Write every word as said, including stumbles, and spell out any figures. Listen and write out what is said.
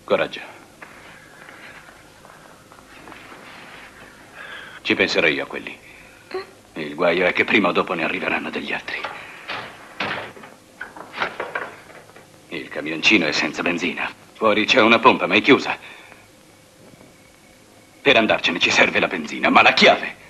Coraggio. Ci penserò io a quelli. Il guaio è che prima o dopo ne arriveranno degli altri. Il camioncino è senza benzina. Fuori c'è una pompa, ma è chiusa. Per andarcene ci serve la benzina, ma la chiave